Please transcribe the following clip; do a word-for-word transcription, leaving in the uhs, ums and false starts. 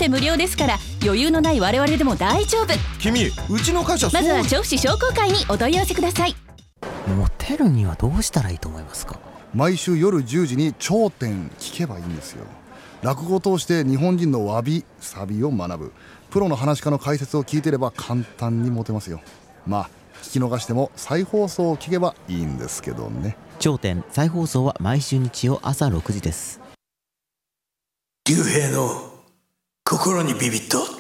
て無料ですから、余裕のない我々でも大丈夫。 君、うちの会社そう。 まずは調布市商工会にお問い合わせください。 モテるにはどうしたらいいと思いますか？ 毎週夜じゅうじに頂点聞けばいいんですよ。落語を通して日本人のわびさびを学ぶ。プロの話し家の解説を聞いてれば簡単にモテますよ。まあ聞き逃しても再放送を聞けばいいんですけどね。 頂点再放送は毎週日曜朝ろくじです。 竜兵の心にビビッと